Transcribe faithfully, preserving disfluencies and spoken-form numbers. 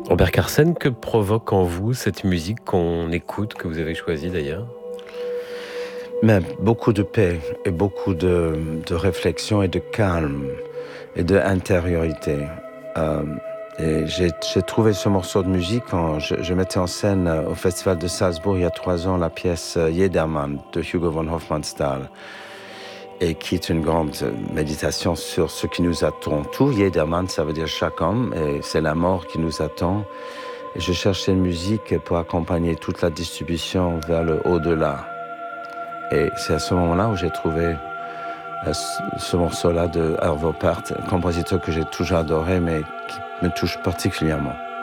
Robert Carsen, que provoque en vous cette musique qu'on écoute, que vous avez choisie d'ailleurs? Mais beaucoup de paix et beaucoup de, de réflexion et de calme et d'intériorité. Euh, et j'ai, j'ai trouvé ce morceau de musique quand je, je mettais en scène au Festival de Salzbourg il y a trois ans la pièce Jedermann de Hugo von Hofmannsthal, et qui est une grande méditation sur ce qui nous attend. Tout Jedermann, ça veut dire chaque homme, et c'est la mort qui nous attend. Et je cherchais une musique pour accompagner toute la distribution vers le au-delà. Et c'est à ce moment-là où j'ai trouvé ce morceau-là de Arvo Pärt, un compositeur que j'ai toujours adoré, mais qui me touche particulièrement.